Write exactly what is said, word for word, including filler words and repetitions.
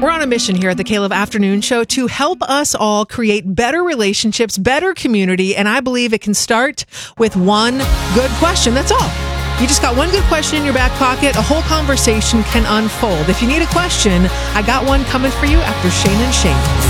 We're on a mission here at the Caleb Afternoon Show to help us all create better relationships, better community, and I believe it can start with one good question. That's all. You just got one good question in your back pocket, a whole conversation can unfold. If you need a question, I got one coming for you after Shane and Shane.